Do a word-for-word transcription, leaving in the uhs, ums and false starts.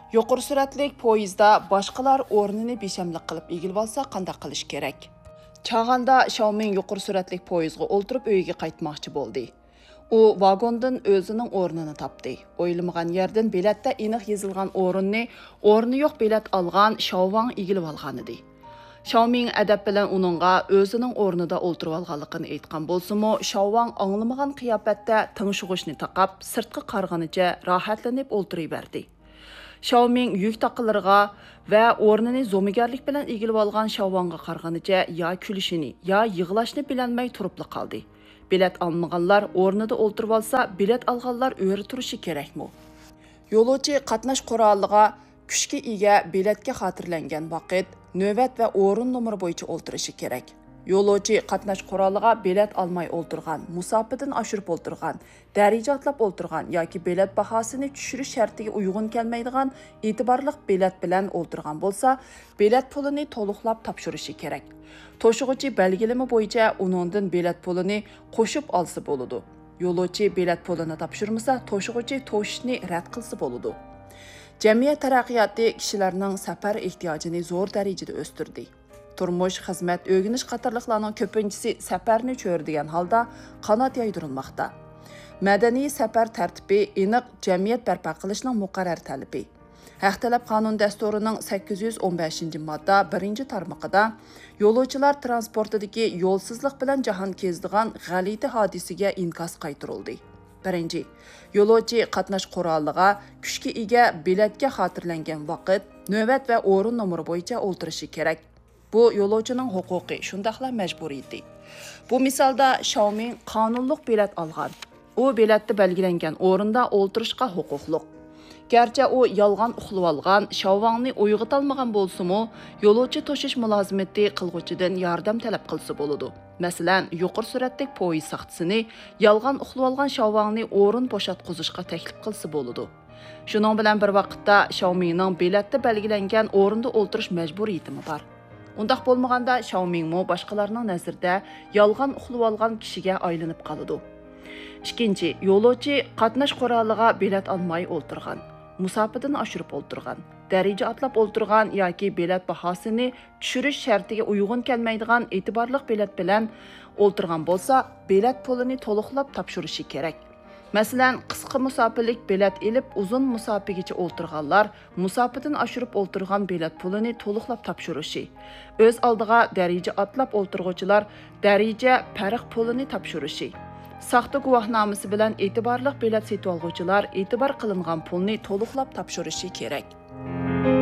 Yuqori suratlik poyezdda boshqalar o'rnini beshamlik qilib egilib olsa qanday qilish kerak? Chag'anda Xiaoming yuqori suratlik poyezdga o'ltirib uyiga qaytmoqchi bo'ldi. U vagondan o'zining o'rnini topdi. O'ylamagan yerdan biletda aniq yozilgan o'rinni o'rni yo'q bilet olgan Xiaowang egilib olgan edi. Xiaoming adab bilan uningga o'zining o'rnida o'ltirib olganligini aytgan bo'lsa-mu, Xiaowang anglamagan qiyofatda tingshug'ishni taqab, sirtqa qarganicha rohatlanib o'ltiraverdi. Xiaoming yük taqilariga va o'rnini zo'migarlik bilan egilib olgan Xiaowangga qarganicha ya kulishini, ya yig'lashni bilolmay turibli qoldi. Bilet olmaganlar o'rnida o'ltirib olsa, bilet olganlar o'ri turishi kerakmi? Yo'lovchi qatnash quroliga kuchga ega biletga xotirlangan vaqt, navbat va o'rin nomeri bo'yicha o'ltirishi kerak. Yo'lovchi qatnash quroliga bilet olmay o'ltirgan, musofirdan oshirib o'ltirgan, daraja atlab o'ltirgan yoki bilet bahosini tushirish shartiga uyg'un kelmaydigan e'tiborli bilet bilan o'ltirgan bo'lsa, bilet pulini to'liqlab topshirishi kerak. To'shig'uchi belgilama bo'yicha uningdan bilet pulini qo'shib olsa bo'ladi. Yo'lovchi bilet pulini topshirmasa, to'shig'uchi to'shishni rad qilsa bo'ladi. Jamiyat taraqqiyoti kishilarning safar ehtiyojini zo'r darajada o'stirdi. Turmush, xizmat, o'rganish qatorliqlarning ko'pinchisi safarni cho'rdigan holda qanot yaydirilmoqda. Madaniy safar tartibi aniq jamiyat barpo qilishning muqarrar talabi. Haqtalab qonun dasturining sakkiz yuz o'n beshinchi modda birinchi tarmoqida yo'lovchilar transportidagi yo'lsizlik bilan jahon kezdigan g'alati hodisaga inkos qaytarildi. Birinchi, yo'lovchi qatnash quroliga kuchga ega biletga xotirlangan vaqt, navbat va o'rin nomeri bo'yicha o'ltirishi kerak. Bu yo'lovchining huquqi, shundaqla majburiyati. Bu misolda Xiaoming qonunliq bilet olgan. U biletda belgilangan o'rinda o'ltirishga huquqliq. Gerçi u yolg'on uxlab olgan, Xiaowangni uyg'otolmagan bo'lsa-mu, yo'lovchi to'shish mulozimati qilg'uchidan yordam talab qilsa bo'ladi. Masalan, yuqori suratlik poyezd soqchisini yolg'on uxlab olgan Xiaowangni o'rin bo'shatqizishga taklif qilsa bo'ladi. Shuning bilan bir vaqtda Xiaomingning biletda belgilangan o'rinda o'ltirish majburiyati bor. Undaq bo'lmaganda Xiaoming mo boshqalarning nazarda yolg'on uxlab olgan kishiga aylanib qoladi. Ikkinchi, yo'lovchi qatnash quroliga bilet olmay o'ltirgan, musofirdan oshirib o'ltirgan, daraja atlab o'ltirgan yoki bilet bahosini tushirish shartiga uyg'un kelmaydigan e'tiborli bilet bilan o'ltirgan bo'lsa, bilet pulini to'liqlab topshirishi kerak. Masalan, qisqa musofirlik bilet elib uzun musofirgacha o'ltirganlar musofirdan oshirib o'ltirgan bilet pulini to'liqlab topshirishi. O'z oldiga daraja atlab o'ltirguvchilar daraja farq pulini topshirishi. Saxta guvohnomasi bilan e'tiborli bilet setib olguvchilar e'tibor qilingan pulni to'liqlab topshirishi kerak.